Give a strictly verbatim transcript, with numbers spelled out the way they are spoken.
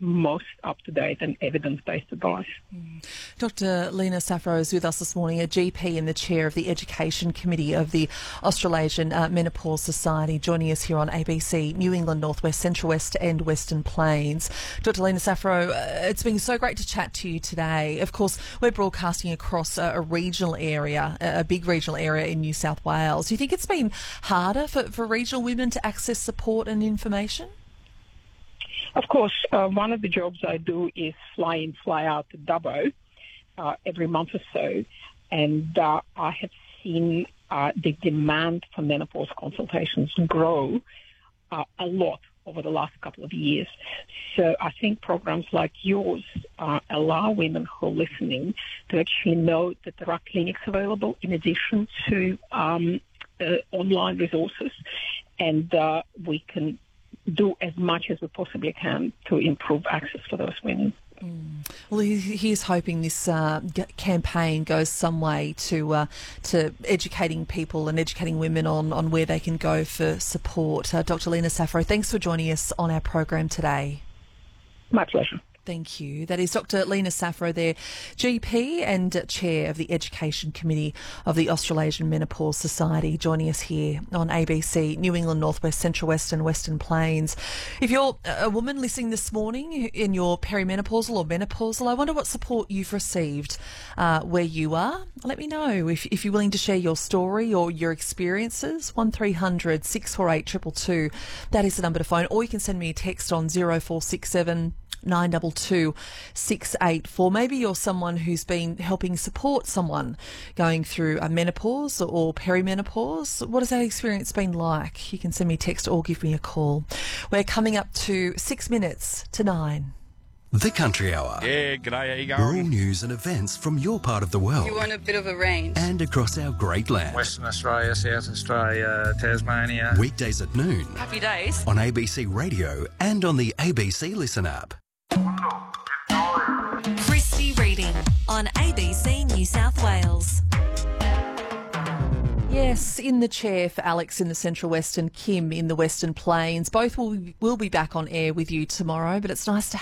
most up-to-date and evidence-based advice. Mm. Doctor Lena Safro is with us this morning, a G P and the chair of the Education Committee of the Australasian uh, Menopause Society, joining us here on A B C New England, North West, Central West and Western Plains. Doctor Lena Safro, uh, it's been so great to chat to you today. Of course, we're broadcasting across a, a regional area, a, a big regional area in New South Wales. Do you think it's been harder for, for regional women to access support and information? Of course, uh, one of the jobs I do is fly in, fly out to Dubbo uh, every month or so, and uh, I have seen uh, the demand for menopause consultations grow uh, a lot over the last couple of years. So I think programs like yours uh, allow women who are listening to actually know that there are clinics available in addition to um, uh, online resources, and uh, we can do as much as we possibly can to improve access for those women. Mm. Well, he, he's hoping this uh, g- campaign goes some way to uh, to educating people and educating women on, on where they can go for support. Uh, Doctor Lena Safro, thanks for joining us on our program today. My pleasure. Thank you. That is Doctor Lena Safro there, G P and Chair of the Education Committee of the Australasian Menopause Society, joining us here on A B C New England, North West, Central West and Western Plains. If you're a woman listening this morning in your perimenopausal or menopausal, I wonder what support you've received uh, where you are. Let me know if, if you're willing to share your story or your experiences. one three hundred six four eight two two two. That is the number to phone, or you can send me a text on zero four six seven nine two two six eight four. Maybe you're someone who's been helping support someone going through a menopause or perimenopause. What has that experience been like? You can send me a text or give me a call. We're coming up to six minutes to nine. The Country Hour. Yeah, g'day, how you going? Rural news and events from your part of the world. You want a bit of a range. And across our great land. Western Australia, South Australia, Tasmania. Weekdays at noon. Happy days. On A B C Radio and on the A B C Listen app. Christy Reading on A B C New South Wales. Yes, in the chair for Alex in the Central West and Kim in the Western Plains. Both will be, will be back on air with you tomorrow, but it's nice to